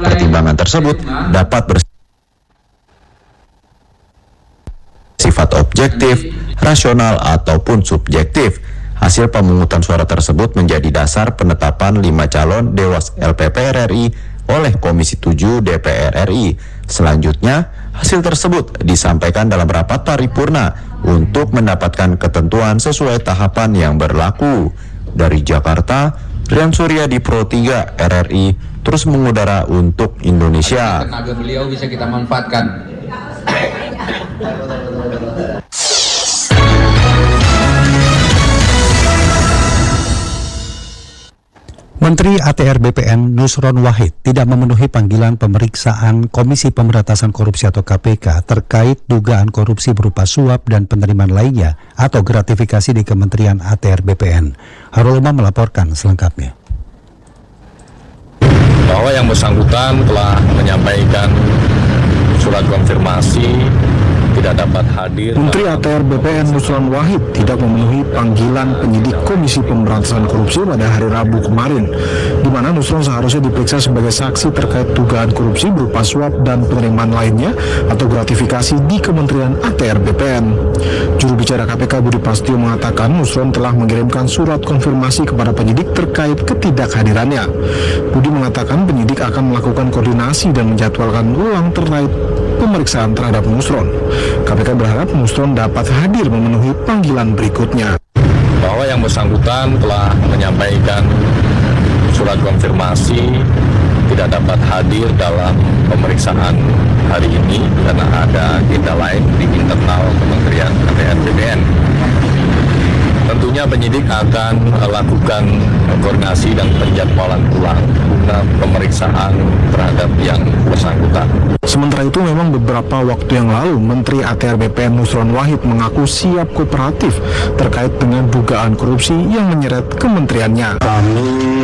Pertimbangan tersebut dapat bersifat objektif, rasional, ataupun subjektif. Hasil pemungutan suara tersebut menjadi dasar penetapan 5 calon Dewas LPP RI oleh Komisi 7 DPR RI. Selanjutnya, hasil tersebut disampaikan dalam rapat paripurna untuk mendapatkan ketentuan sesuai tahapan yang berlaku. Dari Jakarta, Rian Suryadi Pro 3 RRI terus mengudara untuk Indonesia. Tenaga beliau bisa kita manfaatkan. Menteri ATR BPN Nusron Wahid tidak memenuhi panggilan pemeriksaan Komisi Pemberantasan Korupsi atau KPK terkait dugaan korupsi berupa suap dan penerimaan lainnya atau gratifikasi di Kementerian ATR BPN. Harul Umam melaporkan selengkapnya. Bahwa yang bersangkutan telah menyampaikan surat konfirmasi tidak dapat hadir. Menteri ATR BPN Nusron Wahid tidak memenuhi panggilan penyidik Komisi Pemberantasan Korupsi pada hari Rabu kemarin, di mana Nusron seharusnya diperiksa sebagai saksi terkait dugaan korupsi berupa suap dan penerimaan lainnya atau gratifikasi di Kementerian ATR BPN. Juru bicara KPK Budi Prasetyo mengatakan Nusron telah mengirimkan surat konfirmasi kepada penyidik terkait ketidakhadirannya. Budi mengatakan penyidik akan melakukan koordinasi dan menjadwalkan ulang terkait pemeriksaan terhadap Nusron. KPK berharap Nusron dapat hadir memenuhi panggilan berikutnya. Bahwa yang bersangkutan telah menyampaikan surat konfirmasi tidak dapat hadir dalam pemeriksaan hari ini karena ada agenda lain di internal Kementerian ATR BPN. Tentunya penyidik akan lakukan koordinasi dan penjadwalan ulang guna pemeriksaan terhadap yang bersangkutan. Sementara itu memang beberapa waktu yang lalu Menteri ATR BPN Nusron Wahid mengaku siap kooperatif terkait dengan dugaan korupsi yang menyeret kementeriannya. Kami